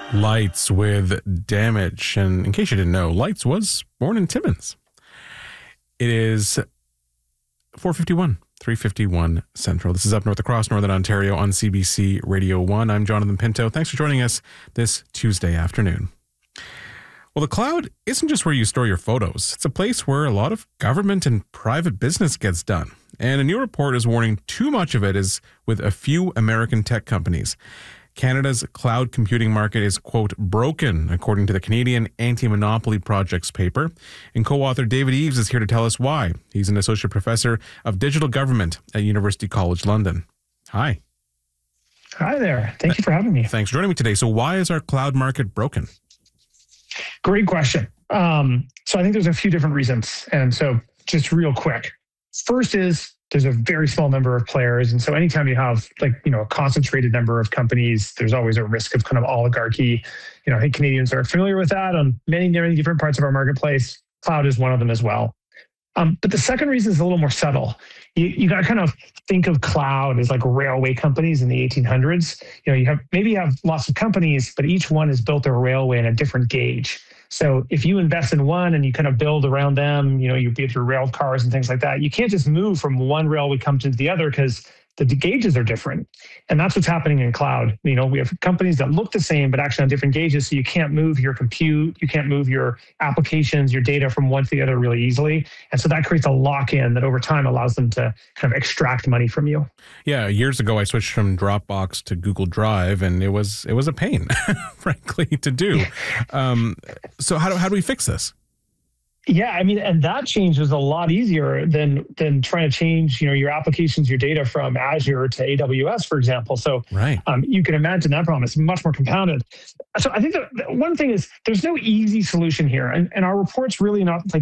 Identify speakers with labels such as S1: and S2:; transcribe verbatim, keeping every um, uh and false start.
S1: Lights with Damage. And in case you didn't know, Lights was born in Timmins. It is four fifty-one, three fifty-one Central. This is Up North across Northern Ontario on C B C Radio one. I'm Jonathan Pinto. Thanks for joining us this Tuesday afternoon. Well, the cloud isn't just where you store your photos. It's a place where a lot of government and private business gets done. And a new report is warning too much of it is with a few American tech companies. Canada's cloud computing market is, quote, broken, according to the Canadian Anti-Monopoly Project's paper. And co-author David Eves is here to tell us why. He's an associate professor of digital government at University College London. Hi.
S2: Hi there. Thank you for having me.
S1: Thanks for joining me today. So why is our cloud market broken?
S2: Great question. Um, so I think there's a few different reasons. And so just real quick. First is there's a very small number of players. And so anytime you have like, you know, a concentrated number of companies, there's always a risk of kind of oligarchy. You know, I think Canadians are familiar with that on many, many different parts of our marketplace. Cloud is one of them as well. Um, but the second reason is a little more subtle. You, you got to kind of think of cloud as like railway companies in the eighteen hundreds. You know, you have maybe you have lots of companies, but each one has built their railway in a different gauge. So if you invest in one and you kind of build around them, you know, you build your rail cars and things like that, you can't just move from one railway company to the other because the gauges are different. And that's what's happening in cloud. You know, we have companies that look the same, but actually on different gauges. So you can't move your compute, you can't move your applications, your data from one to the other really easily. And so that creates a lock-in that over time allows them to kind of extract money from you.
S1: Yeah, years ago I switched from Dropbox to Google Drive, and it was it was a pain, frankly, to do. Um, so how do how do we fix this?
S2: Yeah, I mean, and that change is a lot easier than than trying to change, you know, your applications, your data from Azure to A W S, for example. So
S1: right.
S2: um, you can imagine that problem is much more compounded. So I think that one thing is there's no easy solution here, and, and our report's really not like